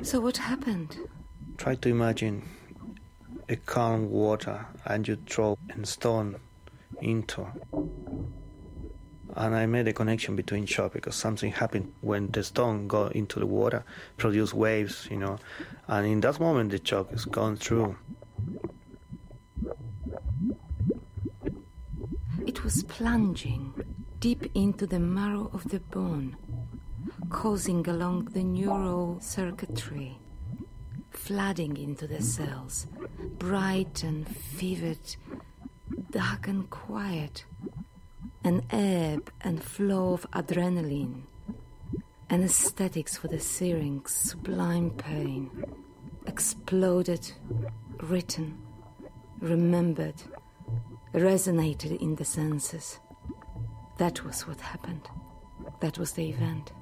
So what happened? Try to imagine a calm water and you throw a stone into. And I made a connection between shock because something happened when the stone got into the water, produced waves, and in that moment the shock is gone through. It was plunging deep into the marrow of the bone, causing along the neural circuitry, flooding into the cells, bright and vivid, dark and quiet, an ebb and flow of adrenaline, anesthetics for the searing, sublime pain, exploded, written, remembered, resonated in the senses. That was what happened. That was the event.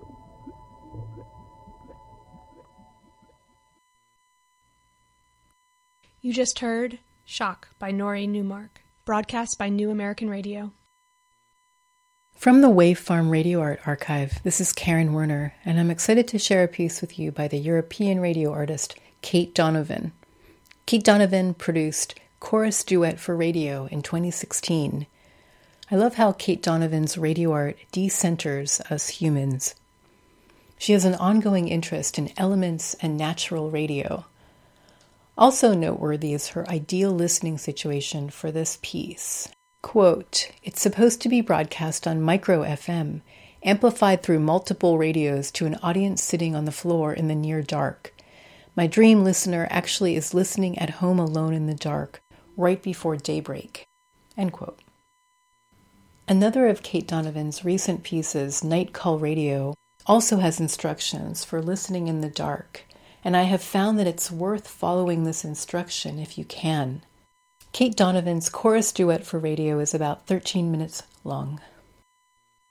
You just heard Shock by Norrie Newmark, broadcast by New American Radio. From the Wave Farm Radio Art Archive, this is Karen Werner, and I'm excited to share a piece with you by the European radio artist Kate Donovan. Kate Donovan produced Chorus Duet for Radio in 2016. I love how Kate Donovan's radio art decenters us humans. She has an ongoing interest in elements and natural radio. Also noteworthy is her ideal listening situation for this piece. Quote, "It's supposed to be broadcast on micro FM, amplified through multiple radios to an audience sitting on the floor in the near dark. My dream listener actually is listening at home alone in the dark, right before daybreak." End quote. Another of Kate Donovan's recent pieces, Night Call Radio, also has instructions for listening in the dark, and I have found that it's worth following this instruction if you can. Kate Donovan's Chorus Duet for Radio is about 13 minutes long.